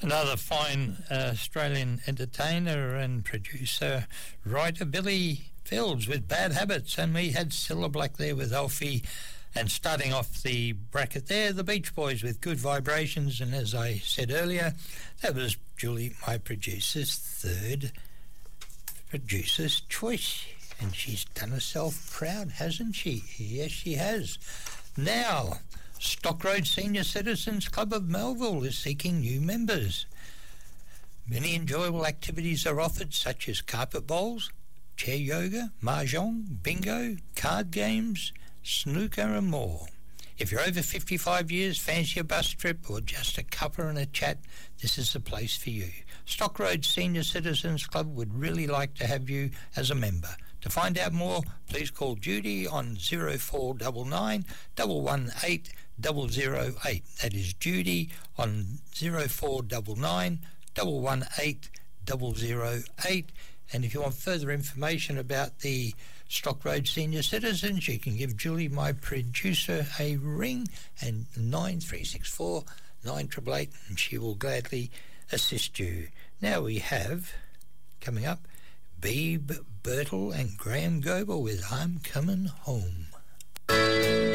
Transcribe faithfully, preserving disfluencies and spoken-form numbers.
Another fine uh, Australian entertainer and producer, writer Billy Fields with Bad Habits, and we had Cilla Black there with Alfie, and starting off the bracket there, the Beach Boys with Good Vibrations, and as I said earlier, that was Julie, my producer's third producer's choice, and she's done herself proud, hasn't she? Yes, she has. Now, Stock Road Senior Citizens Club of Melville is seeking new members. Many enjoyable activities are offered, such as carpet bowls, chair yoga, mahjong, bingo, card games, snooker and more. If you're over fifty-five years, fancy a bus trip or just a cuppa and a chat, this is the place for you. Stock Road Senior Citizens Club would really like to have you as a member. To find out more, please call Judy on zero four nine nine, one one eight, zero zero eight. That is Judy on zero four nine nine, one one eight, zero zero eight. And if you want further information about the Stock Road Senior Citizens, you can give Julie, my producer, a ring, and nine three six four, nine eight eight eight, and she will gladly assist you. Now we have, coming up, Beeb Birtle and Graham Goebel with I'm Coming Home.